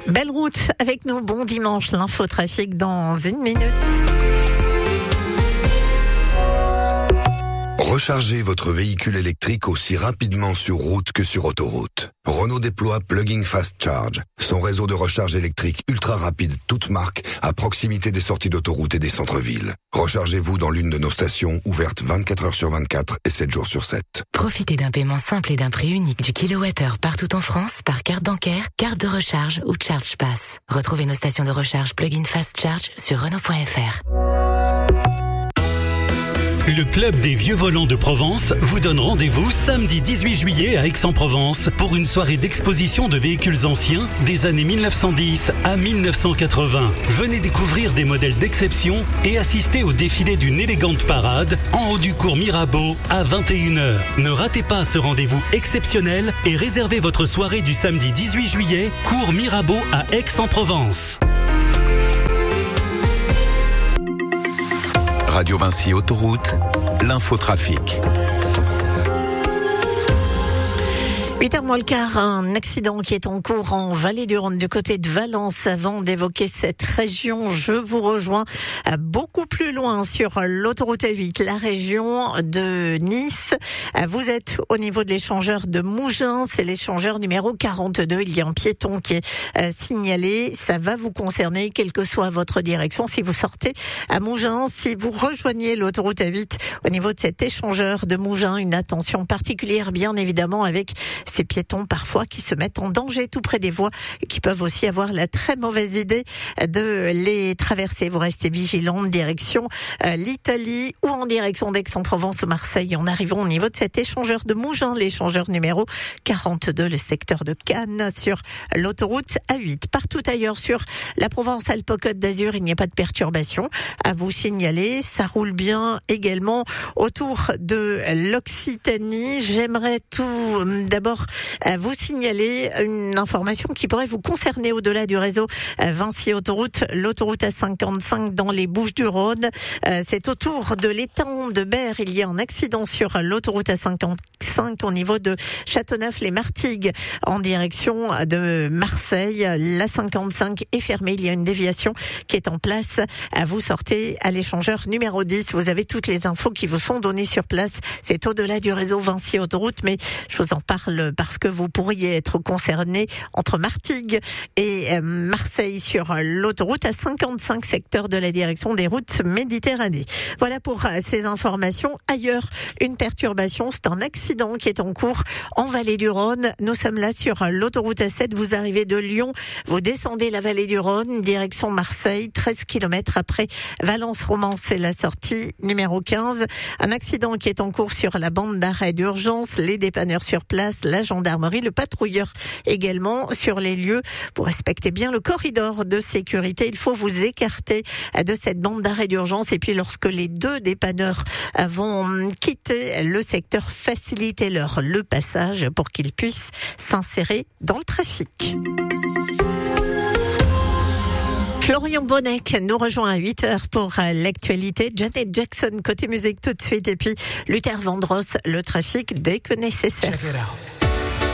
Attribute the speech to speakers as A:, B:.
A: Belle route avec nous, bon dimanche, l'infotrafic dans 1 minute.
B: Rechargez votre véhicule électrique aussi rapidement sur route que sur autoroute. Renault déploie Plug-in Fast Charge, son réseau de recharge électrique ultra rapide toute marque à proximité des sorties d'autoroute et des centres-villes. Rechargez-vous dans l'une de nos stations ouvertes 24 heures sur 24 et 7 jours sur 7.
C: Profitez d'un paiement simple et d'un prix unique du kilowattheure partout en France par carte bancaire, carte de recharge ou Charge Pass. Retrouvez nos stations de recharge Plug-in Fast Charge sur Renault.fr.
D: Le Club des Vieux Volants de Provence vous donne rendez-vous samedi 18 juillet à Aix-en-Provence pour une soirée d'exposition de véhicules anciens des années 1910 à 1980. Venez découvrir des modèles d'exception et assister au défilé d'une élégante parade en haut du cours Mirabeau à 21h. Ne ratez pas ce rendez-vous exceptionnel et réservez votre soirée du samedi 18 juillet, cours Mirabeau à Aix-en-Provence.
E: Radio Vinci Autoroute, l'infotrafic.
A: 8h moins le quart, un accident qui est en cours en Vallée du Rhône du côté de Valence. Avant d'évoquer cette région, je vous rejoins beaucoup plus loin sur l'autoroute A8, la région de Nice. Vous êtes au niveau de l'échangeur de Mougins, c'est l'échangeur numéro 42. Il y a un piéton qui est signalé. Ça va vous concerner, quelle que soit votre direction. Si vous sortez à Mougins, si vous rejoignez l'autoroute A8 au niveau de cet échangeur de Mougins, une attention particulière bien évidemment avec ces piétons parfois qui se mettent en danger tout près des voies et qui peuvent aussi avoir la très mauvaise idée de les traverser. Vous restez vigilants, direction l'Italie ou en direction d'Aix-en-Provence ou Marseille. En arrivant au niveau de cet échangeur de Mougins, l'échangeur numéro 42, le secteur de Cannes sur l'autoroute A8. Partout ailleurs sur la Provence-Alpes-Côte d'Azur, il n'y a pas de perturbation à vous signaler. Ça roule bien également autour de l'Occitanie. J'aimerais tout d'abord vous signaler une information qui pourrait vous concerner au-delà du réseau Vinci Autoroute, l'autoroute A55 dans les Bouches-du-Rhône. C'est autour de l'étang de Berre. Il y a un accident sur l'autoroute A55 au niveau de Châteauneuf-les-Martigues en direction de Marseille. L'A55 est fermée. Il y a une déviation qui est en place. Vous sortez à l'échangeur numéro 10. Vous avez toutes les infos qui vous sont données sur place. C'est au-delà du réseau Vinci Autoroute, mais je vous en parle parce que vous pourriez être concerné entre Martigues et Marseille sur l'autoroute A55, secteur de la direction des routes Méditerranée. Voilà pour ces informations. Ailleurs, une perturbation, c'est un accident qui est en cours en Vallée du Rhône. Nous sommes là sur l'autoroute A7. Vous arrivez de Lyon, vous descendez la Vallée du Rhône, direction Marseille, 13 km après Valence-Romans, c'est la sortie numéro 15. Un accident qui est en cours sur la bande d'arrêt d'urgence, les dépanneurs sur place, la gendarmerie, le patrouilleur également sur les lieux. Pour respecter bien le corridor de sécurité, il faut vous écarter de cette bande d'arrêt d'urgence. Et puis lorsque les deux dépanneurs vont quitter le secteur, facilitez-leur le passage pour qu'ils puissent s'insérer dans le trafic. Florian Bonnec nous rejoint à 8h pour l'actualité. Janet Jackson côté musique tout de suite et puis Luther Vandross, le trafic dès que nécessaire.
F: Check it out.